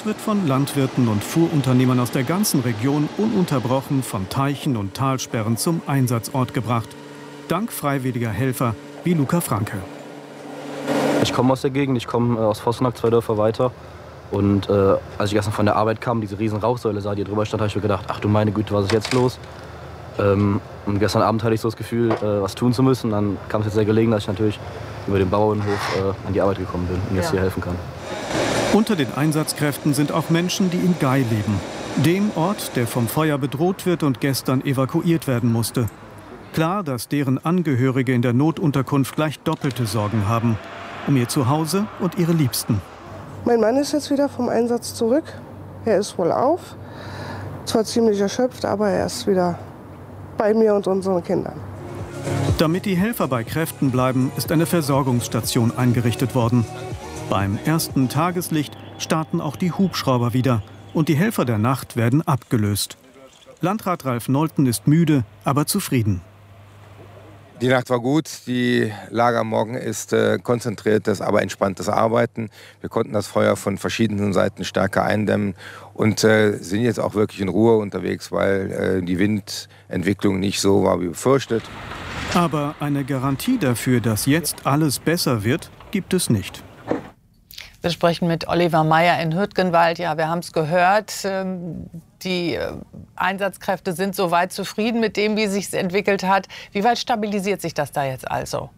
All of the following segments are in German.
wird von Landwirten und Fuhrunternehmern aus der ganzen Region ununterbrochen von Teichen und Talsperren zum Einsatzort gebracht. Dank freiwilliger Helfer wie Luca Franke. Ich komme aus der Gegend, ich komme aus Vossenack, 2 Dörfer weiter. Und als ich gestern von der Arbeit kam, diese riesen Rauchsäule sah, die hier drüber stand, habe ich mir gedacht, ach du meine Güte, was ist jetzt los? Und gestern Abend hatte ich so das Gefühl, was tun zu müssen. Dann kam es jetzt sehr gelegen, dass ich natürlich über den Bauernhof an die Arbeit gekommen bin und jetzt hier helfen kann. Unter den Einsatzkräften sind auch Menschen, die in Gay leben. Dem Ort, der vom Feuer bedroht wird und gestern evakuiert werden musste. Klar, dass deren Angehörige in der Notunterkunft gleich doppelte Sorgen haben. Um ihr Zuhause und ihre Liebsten. Mein Mann ist jetzt wieder vom Einsatz zurück. Er ist wohl auf. Zwar ziemlich erschöpft, aber er ist wieder bei mir und unseren Kindern. Damit die Helfer bei Kräften bleiben, ist eine Versorgungsstation eingerichtet worden. Beim ersten Tageslicht starten auch die Hubschrauber wieder und die Helfer der Nacht werden abgelöst. Landrat Ralf Nolten ist müde, aber zufrieden. Die Nacht war gut, die Lage am Morgen ist konzentriertes, aber entspanntes Arbeiten. Wir konnten das Feuer von verschiedenen Seiten stärker eindämmen und sind jetzt auch wirklich in Ruhe unterwegs, weil die Windentwicklung nicht so war wie befürchtet. Aber eine Garantie dafür, dass jetzt alles besser wird, gibt es nicht. Wir sprechen mit Oliver Meyer in Hürtgenwald. Ja, wir haben es gehört. Die Einsatzkräfte sind soweit zufrieden mit dem, wie es sich entwickelt hat. Wie weit stabilisiert sich das da jetzt also?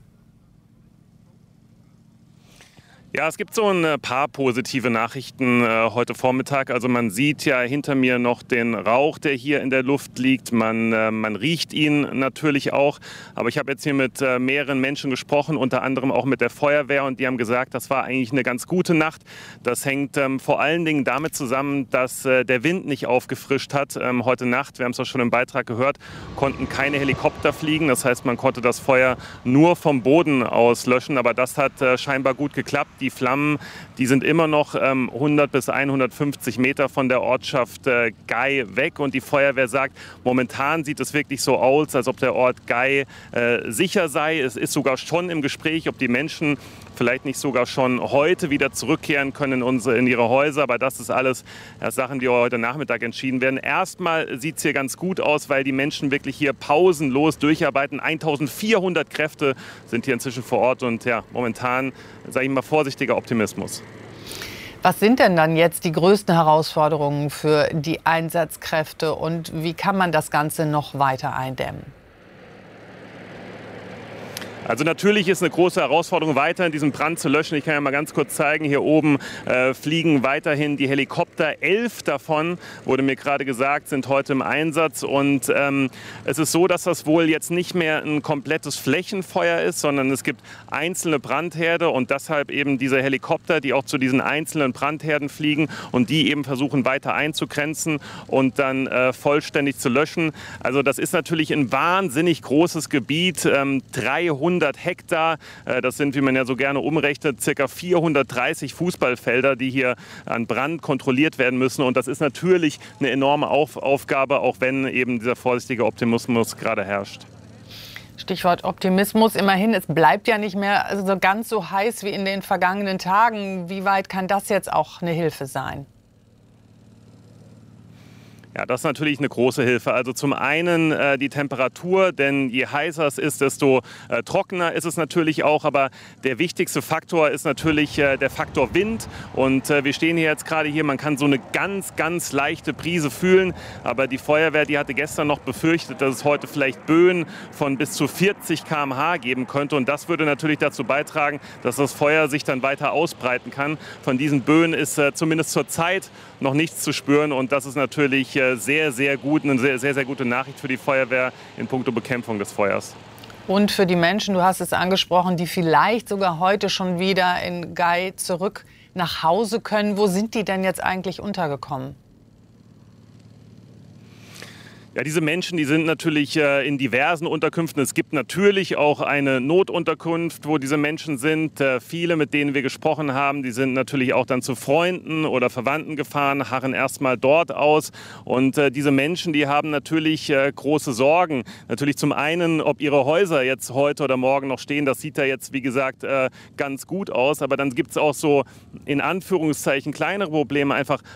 Ja, es gibt so ein paar positive Nachrichten heute Vormittag. Also man sieht ja hinter mir noch den Rauch, der hier in der Luft liegt. Man riecht ihn natürlich auch. Aber ich habe jetzt hier mit mehreren Menschen gesprochen, unter anderem auch mit der Feuerwehr. Und die haben gesagt, das war eigentlich eine ganz gute Nacht. Das hängt vor allen Dingen damit zusammen, dass der Wind nicht aufgefrischt hat. Heute Nacht, wir haben es auch schon im Beitrag gehört, konnten keine Helikopter fliegen. Das heißt, man konnte das Feuer nur vom Boden aus löschen. Aber das hat scheinbar gut geklappt. Die Flammen, die sind immer noch 100 bis 150 Meter von der Ortschaft Gay weg. Und die Feuerwehr sagt, momentan sieht es wirklich so aus, als ob der Ort Gay sicher sei. Es ist sogar schon im Gespräch, ob die Menschen vielleicht nicht sogar schon heute wieder zurückkehren können in ihre Häuser. Aber das ist alles erst Sachen, die heute Nachmittag entschieden werden. Erstmal sieht es hier ganz gut aus, weil die Menschen wirklich hier pausenlos durcharbeiten. 1400 Kräfte sind hier inzwischen vor Ort. Und ja, momentan, sage ich mal, vorsichtiger Optimismus. Was sind denn dann jetzt die größten Herausforderungen für die Einsatzkräfte und wie kann man das Ganze noch weiter eindämmen? Also natürlich ist eine große Herausforderung, weiter diesen Brand zu löschen. Ich kann ja mal ganz kurz zeigen, hier oben fliegen weiterhin die Helikopter. 11 davon, wurde mir gerade gesagt, sind heute im Einsatz. Und es ist so, dass das wohl jetzt nicht mehr ein komplettes Flächenfeuer ist, sondern es gibt einzelne Brandherde und deshalb eben diese Helikopter, die auch zu diesen einzelnen Brandherden fliegen und die eben versuchen weiter einzugrenzen und dann vollständig zu löschen. Also das ist natürlich ein wahnsinnig großes Gebiet, 300 Hektar, das sind, wie man ja so gerne umrechnet, ca. 430 Fußballfelder, die hier an Brand kontrolliert werden müssen. Und das ist natürlich eine enorme Aufgabe, auch wenn eben dieser vorsichtige Optimismus gerade herrscht. Stichwort Optimismus. Immerhin, es bleibt ja nicht mehr so ganz so heiß wie in den vergangenen Tagen. Wie weit kann das jetzt auch eine Hilfe sein? Ja, das ist natürlich eine große Hilfe. Also zum einen die Temperatur, denn je heißer es ist, desto trockener ist es natürlich auch. Aber der wichtigste Faktor ist natürlich der Faktor Wind. Und wir stehen hier jetzt gerade hier, man kann so eine ganz, ganz leichte Brise fühlen. Aber die Feuerwehr, die hatte gestern noch befürchtet, dass es heute vielleicht Böen von bis zu 40 km/h geben könnte. Und das würde natürlich dazu beitragen, dass das Feuer sich dann weiter ausbreiten kann. Von diesen Böen ist zumindest zur Zeit noch nichts zu spüren. Und das ist natürlich sehr, sehr gut, eine sehr, sehr gute Nachricht für die Feuerwehr in puncto Bekämpfung des Feuers. Und für die Menschen, du hast es angesprochen, die vielleicht sogar heute schon wieder in Gay zurück nach Hause können. Wo sind die denn jetzt eigentlich untergekommen? Ja, diese Menschen, die sind natürlich in diversen Unterkünften. Es gibt natürlich auch eine Notunterkunft, wo diese Menschen sind. Viele, mit denen wir gesprochen haben, die sind natürlich auch dann zu Freunden oder Verwandten gefahren, harren erstmal dort aus. Und diese Menschen, die haben natürlich große Sorgen. Natürlich zum einen, ob ihre Häuser jetzt heute oder morgen noch stehen. Das sieht da jetzt, wie gesagt, ganz gut aus. Aber dann gibt es auch so in Anführungszeichen kleinere Probleme. Einfach,